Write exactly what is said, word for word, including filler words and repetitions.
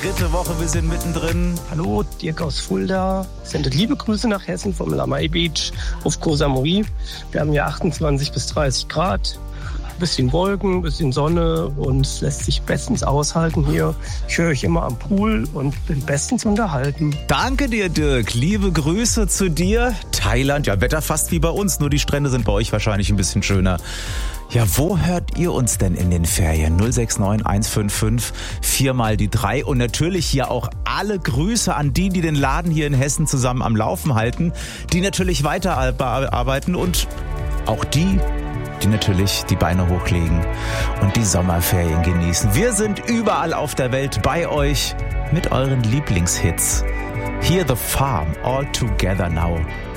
dritte Woche, wir sind mittendrin. Hallo, Dirk aus Fulda. Sendet liebe Grüße nach Hessen vom Lamay Beach auf Koh Samui. Wir haben hier achtundzwanzig bis dreißig Grad. Bisschen Wolken, bisschen Sonne und es lässt sich bestens aushalten hier. Ich höre euch immer am Pool und bin bestens unterhalten. Danke dir, Dirk. Liebe Grüße zu dir. Thailand, ja, Wetter fast wie bei uns, nur die Strände sind bei euch wahrscheinlich ein bisschen schöner. Ja, wo hört ihr uns denn in den Ferien? null sechs neun eins fünf fünf vier mal die drei und natürlich hier auch alle Grüße an die, die den Laden hier in Hessen zusammen am Laufen halten, die natürlich weiterarbeiten und auch die, die natürlich die Beine hochlegen und die Sommerferien genießen. Wir sind überall auf der Welt bei euch mit euren Lieblingshits. Here the Farm, All Together Now.